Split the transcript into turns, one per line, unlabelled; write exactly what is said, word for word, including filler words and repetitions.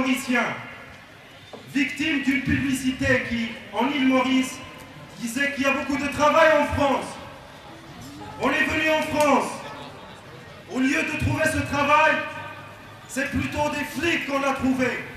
Mauricien, victime d'une publicité qui, en île Maurice, disait qu'il y a beaucoup de travail en France. On est venu en France. Au lieu de trouver ce travail, c'est plutôt des flics qu'on a trouvé.